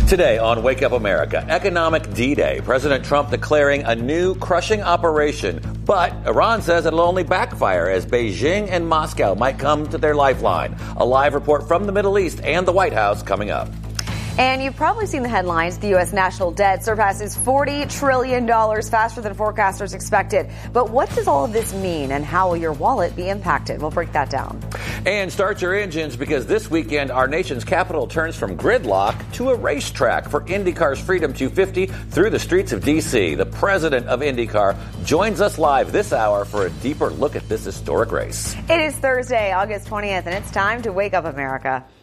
Today on Wake Up America, Economic D-Day, President Trump declaring a new crushing operation. But Iran says it'll only backfire as Beijing and Moscow might come to their lifeline. A live report from the Middle East and the White House coming up. And you've probably seen the headlines. The U.S. national debt surpasses $40 trillion faster than forecasters expected. But what does all of this mean, and how will your wallet be impacted? We'll break that down. And start your engines, because this weekend our nation's capital turns from gridlock to a racetrack for IndyCar's Freedom 250 through the streets of D.C. The president of IndyCar joins us live this hour for a deeper look at this historic race. It is Thursday, August 20th, and it's time to Wake Up America.